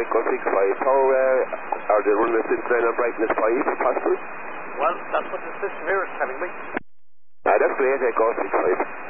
Echo 65. How are the runway Cincinnati and Brighton is 5, if possible? Well, that's what the system here is telling me. That's great, Echo 65.